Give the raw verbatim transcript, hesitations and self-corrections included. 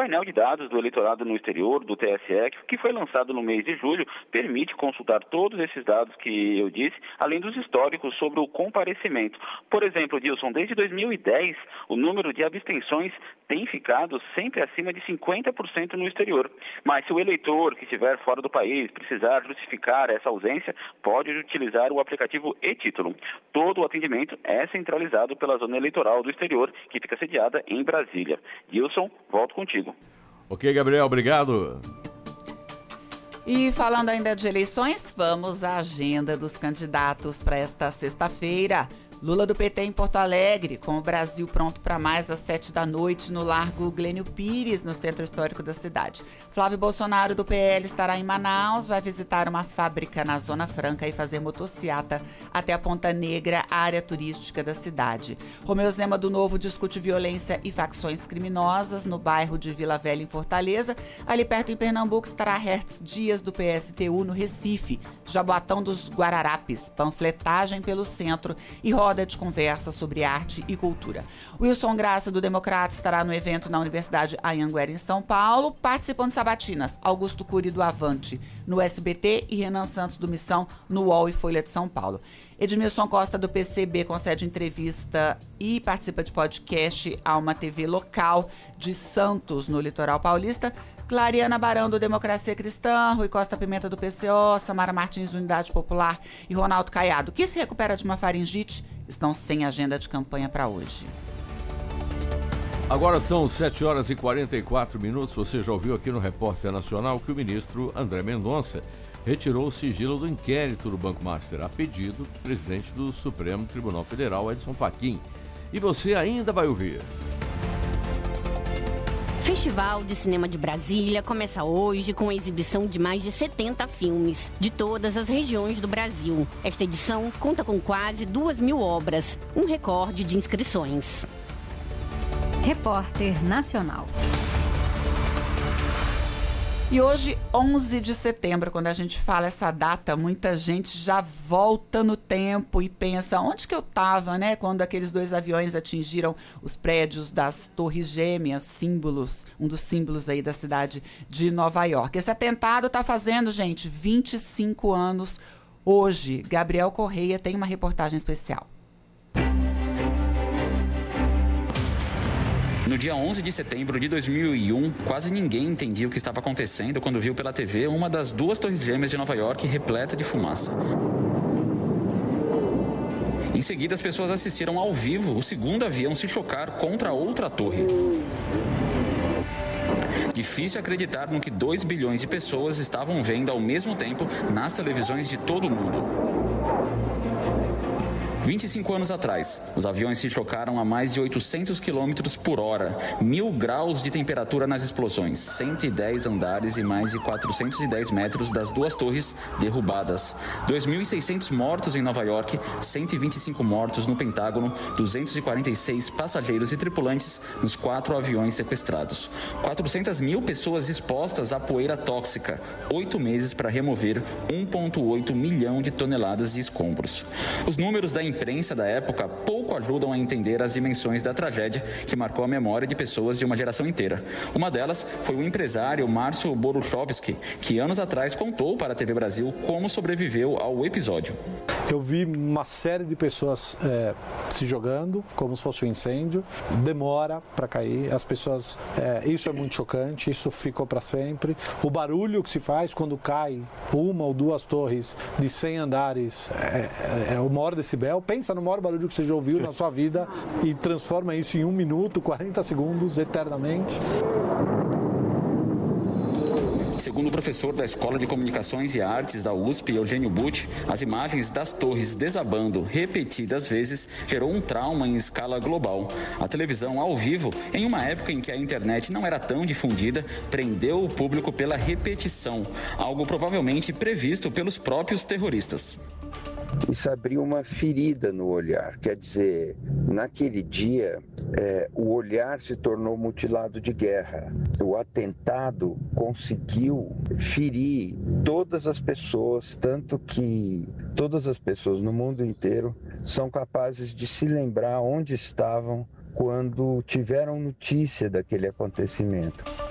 painel de dados do eleitorado no exterior, do T S E, que foi lançado no mês de julho, permite consultar todos esses dados que eu disse, além dos históricos sobre o comparecimento. Por exemplo, Dilson, desde dois mil e dez, o número de abstenções tem ficado sempre acima de cinquenta por cento no exterior. Mas se o eleitor que estiver fora do país precisar justificar essa ausência, pode utilizar o aplicativo e-Título. Todo o atendimento é centralizado pela zona eleitoral do exterior, que fica sediada em Brasília. Dilson, volto contigo. Ok, Gabriel, obrigado. E falando ainda de eleições, vamos à agenda dos candidatos para esta sexta-feira. Lula do P T em Porto Alegre, com o Brasil pronto para mais às sete da noite no Largo Glênio Pires, no centro histórico da cidade. Flávio Bolsonaro do P L estará em Manaus, vai visitar uma fábrica na Zona Franca e fazer motociata até a Ponta Negra, área turística da cidade. Romeu Zema do Novo discute violência e facções criminosas no bairro de Vila Velha, em Fortaleza. Ali perto em Pernambuco estará Hertz Dias do P S T U no Recife, Jaboatão dos Guararapes, panfletagem pelo centro e roda de conversa sobre arte e cultura. Wilson Graça, do Democrata, estará no evento na Universidade Anhanguera, em São Paulo. Participando de sabatinas, Augusto Cury, do Avante, no S B T, e Renan Santos, do Missão, no U O L e Folha de São Paulo. Edmilson Costa, do P C B, concede entrevista e participa de podcast a uma T V local de Santos, no litoral paulista. Clariana Barão, do Democracia Cristã, Rui Costa Pimenta, do P C O, Samara Martins, do Unidade Popular, e Ronaldo Caiado, que se recupera de uma faringite, estão sem agenda de campanha para hoje. Agora são sete horas e quarenta e quatro minutos. Você já ouviu aqui no Repórter Nacional que o ministro André Mendonça retirou o sigilo do inquérito do Banco Master, a pedido do presidente do Supremo Tribunal Federal, Edson Fachin. E você ainda vai ouvir. Festival de Cinema de Brasília começa hoje com a exibição de mais de setenta filmes de todas as regiões do Brasil. Esta edição conta com quase duas mil obras, um recorde de inscrições. Repórter Nacional. E hoje, onze de setembro, quando a gente fala essa data, muita gente já volta no tempo e pensa, onde que eu estava, né? Quando aqueles dois aviões atingiram os prédios das Torres Gêmeas, símbolos, um dos símbolos aí da cidade de Nova York. Esse atentado está fazendo, gente, vinte e cinco anos hoje. Gabriel Correia tem uma reportagem especial. No dia onze de setembro de dois mil e um, quase ninguém entendia o que estava acontecendo quando viu pela T V uma das duas torres gêmeas de Nova York repleta de fumaça. Em seguida, as pessoas assistiram ao vivo o segundo avião se chocar contra outra torre. Difícil acreditar no que dois bilhões de pessoas estavam vendo ao mesmo tempo nas televisões de todo o mundo. vinte e cinco anos atrás, os aviões se chocaram a mais de oitocentos quilômetros por hora, mil graus de temperatura nas explosões, cento e dez andares e mais de quatrocentos e dez metros das duas torres derrubadas. dois mil e seiscentos mortos em Nova York, cento e vinte e cinco mortos no Pentágono, duzentos e quarenta e seis passageiros e tripulantes nos quatro aviões sequestrados. quatrocentas mil pessoas expostas à poeira tóxica, oito meses para remover um vírgula oito milhão de toneladas de escombros. Os números da imprensa da época pouco ajudam a entender as dimensões da tragédia que marcou a memória de pessoas de uma geração inteira. Uma delas foi o empresário Márcio Boruchowski, que anos atrás contou para a T V Brasil como sobreviveu ao episódio. Eu vi uma série de pessoas é, se jogando como se fosse um incêndio, demora para cair, as pessoas, é, isso é muito chocante, isso ficou para sempre. O barulho que se faz quando cai uma ou duas torres de cem andares é, é, é o maior decibel. Pensa no maior barulho que você já ouviu na sua vida e transforma isso em um minuto, quarenta segundos, eternamente. Segundo o professor da Escola de Comunicações e Artes da U S P, Eugênio Butti, as imagens das torres desabando repetidas vezes gerou um trauma em escala global. A televisão ao vivo, em uma época em que a internet não era tão difundida, prendeu o público pela repetição, algo provavelmente previsto pelos próprios terroristas. Isso abriu uma ferida no olhar, quer dizer, naquele dia é, o olhar se tornou mutilado de guerra. O atentado conseguiu ferir todas as pessoas, tanto que todas as pessoas no mundo inteiro são capazes de se lembrar onde estavam quando tiveram notícia daquele acontecimento.